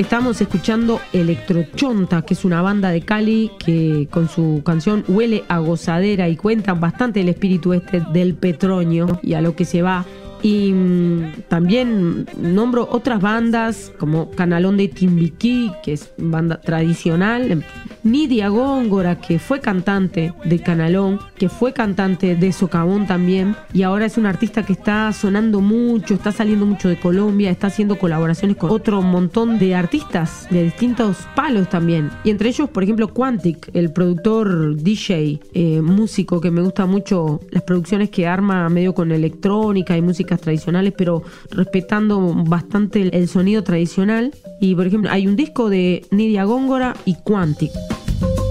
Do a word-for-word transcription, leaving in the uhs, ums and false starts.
Estamos escuchando Electrochonta, que es una banda de Cali que con su canción Huele a Gozadera y cuentan bastante el espíritu este del petróleo y a lo que se va. Y mmm, también nombro otras bandas como Canalón de Timbiquí, que es banda tradicional, Nidia Góngora, que fue cantante de Canalón, que fue cantante de Socavón también, y ahora es un artista que está sonando mucho, está saliendo mucho de Colombia, está haciendo colaboraciones con otro montón de artistas de distintos palos también, y entre ellos, por ejemplo, Quantic, el productor D J, eh, músico que me gusta mucho las producciones que arma medio con electrónica y música tradicionales, pero respetando bastante el, el sonido tradicional. Y por ejemplo hay un disco de Nidia Góngora y Quantic.